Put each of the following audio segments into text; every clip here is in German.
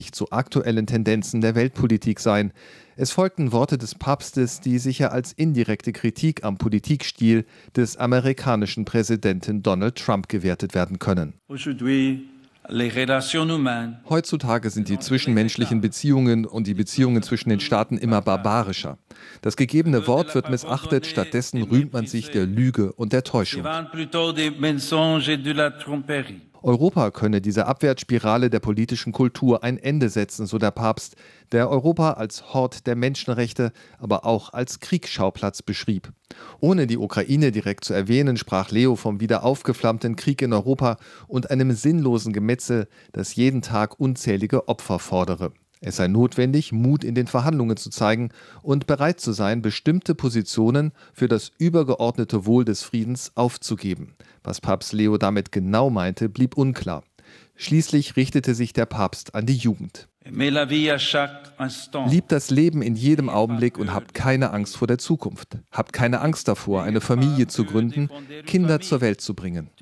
zu aktuellen Tendenzen der Weltpolitik seien. Es folgten Worte des Papstes, die sicher als indirekte Kritik am Politikstil des amerikanischen Präsidenten Donald Trump gewertet werden können. Heutzutage sind die zwischenmenschlichen Beziehungen und die Beziehungen zwischen den Staaten immer barbarischer. Das gegebene Wort wird missachtet, stattdessen rühmt man sich der Lüge und der Täuschung. Europa könne dieser Abwärtsspirale der politischen Kultur ein Ende setzen, so der Papst, der Europa als Hort der Menschenrechte, aber auch als Kriegsschauplatz beschrieb. Ohne die Ukraine direkt zu erwähnen, sprach Leo vom wieder aufgeflammten Krieg in Europa und einem sinnlosen Gemetzel, das jeden Tag unzählige Opfer fordere. Es sei notwendig, Mut in den Verhandlungen zu zeigen und bereit zu sein, bestimmte Positionen für das übergeordnete Wohl des Friedens aufzugeben. Was Papst Leo damit genau meinte, blieb unklar. Schließlich richtete sich der Papst an die Jugend. Liebt das Leben in jedem Augenblick und habt keine Angst vor der Zukunft. Habt keine Angst davor, eine Familie zu gründen, Kinder zur Welt zu bringen.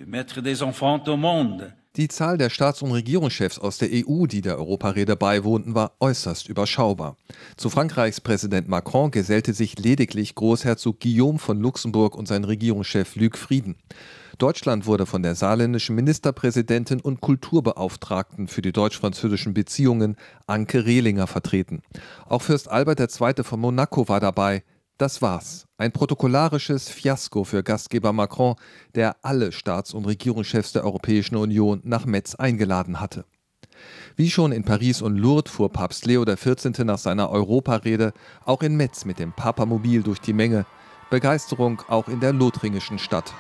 Die Zahl der Staats- und Regierungschefs aus der EU, die der Europarede beiwohnten, war äußerst überschaubar. Zu Frankreichs Präsident Macron gesellte sich lediglich Großherzog Guillaume von Luxemburg und sein Regierungschef Luc Frieden. Deutschland wurde von der saarländischen Ministerpräsidentin und Kulturbeauftragten für die deutsch-französischen Beziehungen Anke Rehlinger vertreten. Auch Fürst Albert II. Von Monaco war dabei. Das war's. Ein protokollarisches Fiasko für Gastgeber Macron, der alle Staats- und Regierungschefs der Europäischen Union nach Metz eingeladen hatte. Wie schon in Paris und Lourdes fuhr Papst Leo XIV. Nach seiner Europarede auch in Metz mit dem Papamobil durch die Menge. Begeisterung auch in der lothringischen Stadt.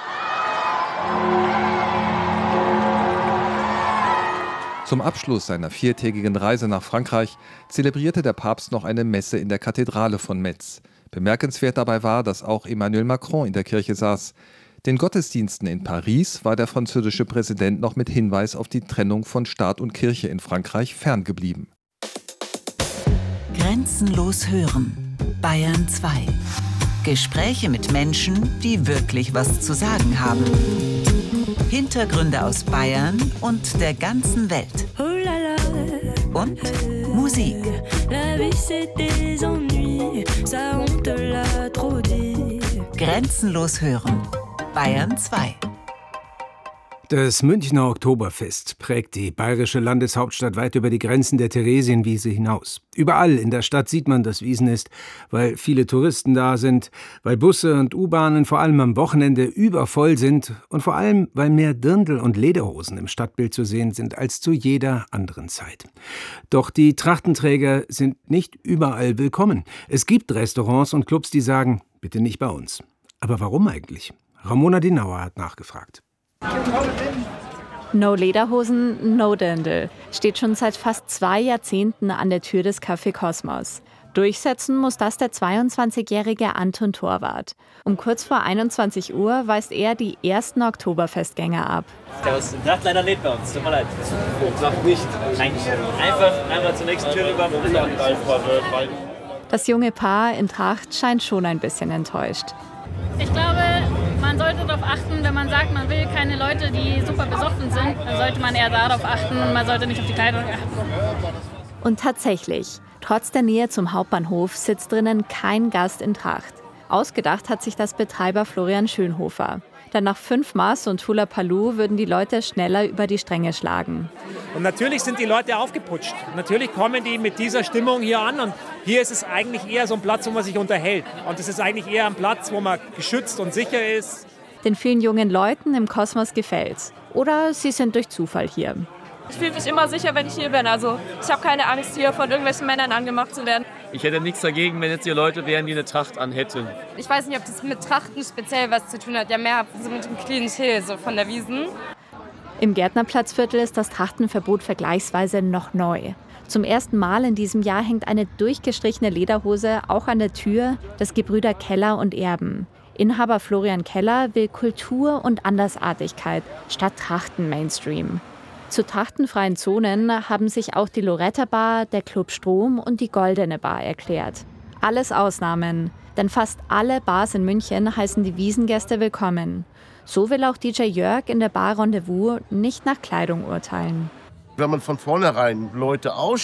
Zum Abschluss seiner 4-tägigen Reise nach Frankreich zelebrierte der Papst noch eine Messe in der Kathedrale von Metz. Bemerkenswert dabei war, dass auch Emmanuel Macron in der Kirche saß. Den Gottesdiensten in Paris war der französische Präsident noch mit Hinweis auf die Trennung von Staat und Kirche in Frankreich ferngeblieben. Grenzenlos hören. Bayern 2. Gespräche mit Menschen, die wirklich was zu sagen haben. Hintergründe aus Bayern und der ganzen Welt. Und Musik. Grenzenlos hören. Bayern 2. Das Münchner Oktoberfest prägt die bayerische Landeshauptstadt weit über die Grenzen der Theresienwiese hinaus. Überall in der Stadt sieht man, dass Wiesn ist, weil viele Touristen da sind, weil Busse und U-Bahnen vor allem am Wochenende übervoll sind und vor allem, weil mehr Dirndl und Lederhosen im Stadtbild zu sehen sind als zu jeder anderen Zeit. Doch die Trachtenträger sind nicht überall willkommen. Es gibt Restaurants und Clubs, die sagen, bitte nicht bei uns. Aber warum eigentlich? Ramona Dinauer hat nachgefragt. No Lederhosen, no Dirndl steht schon seit fast 2 Jahrzehnten an der Tür des Café Kosmos. Durchsetzen muss das der 22-jährige Anton Torwart. Um kurz vor 21 Uhr weist er die ersten Oktoberfestgänger ab. Servus, Tracht leider nicht bei uns, tut mir leid. Tracht nicht? Nein, einfach zur nächsten Tür rüber. Das junge Paar in Tracht scheint schon ein bisschen enttäuscht. Ich glaube, man sollte darauf achten, wenn man sagt, man will keine Leute, die super besoffen sind, dann sollte man eher darauf achten, man sollte nicht auf die Kleidung achten. Und tatsächlich, trotz der Nähe zum Hauptbahnhof sitzt drinnen kein Gast in Tracht. Ausgedacht hat sich das Betreiber Florian Schönhofer. Denn nach 5 Maß und Hula Paloo würden die Leute schneller über die Stränge schlagen. Und natürlich sind die Leute aufgeputscht. Natürlich kommen die mit dieser Stimmung hier an. Und hier ist es eigentlich eher so ein Platz, wo man sich unterhält. Und es ist eigentlich eher ein Platz, wo man geschützt und sicher ist. Den vielen jungen Leuten im Kosmos gefällt's. Oder sie sind durch Zufall hier. Ich fühle mich immer sicher, wenn ich hier bin. Also ich habe keine Angst, hier von irgendwelchen Männern angemacht zu werden. Ich hätte nichts dagegen, wenn jetzt hier Leute wären, die eine Tracht anhätten. Ich weiß nicht, ob das mit Trachten speziell was zu tun hat. Ja, mehr so mit dem Klientel, so von der Wiesn. Im Gärtnerplatzviertel ist das Trachtenverbot vergleichsweise noch neu. Zum ersten Mal in diesem Jahr hängt eine durchgestrichene Lederhose auch an der Tür des Gebrüder Keller und Erben. Inhaber Florian Keller will Kultur und Andersartigkeit statt Trachten-Mainstream. Zu trachtenfreien Zonen haben sich auch die Loretta Bar, der Club Strom und die Goldene Bar erklärt. Alles Ausnahmen, denn fast alle Bars in München heißen die Wiesngäste willkommen. So will auch DJ Jörg in der Bar Rendezvous nicht nach Kleidung urteilen. Wenn man von vornherein Leute